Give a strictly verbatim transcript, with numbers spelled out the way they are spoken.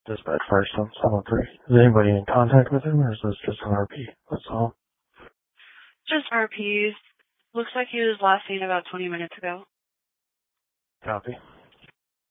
Dispatch first on seven oh three. Is anybody in contact with him, or is this just an R P? That's all. Just R Ps. Looks like he was last seen about twenty minutes ago. Copy.